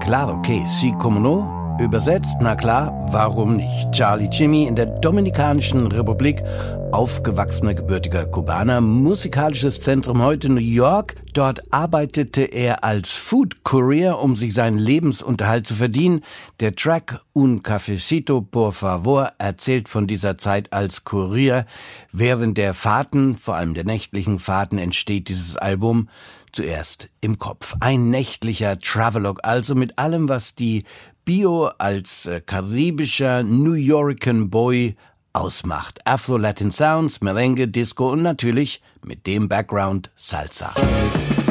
Claro que sí, como no? Übersetzt, na klar, warum nicht? Charlie Jimmy, in der Dominikanischen Republik, aufgewachsener gebürtiger Kubaner, musikalisches Zentrum heute New York. Dort arbeitete er als Food Courier, um sich seinen Lebensunterhalt zu verdienen. Der Track Un Cafecito por favor erzählt von dieser Zeit als Kurier. Während der Fahrten, vor allem der nächtlichen Fahrten, entsteht dieses Album zuerst im Kopf. Ein nächtlicher Travelogue, also mit allem, was die Bio als karibischer New Yorkan Boy ausmacht. Afro-Latin Sounds, Merengue, Disco und natürlich mit dem Background Salsa.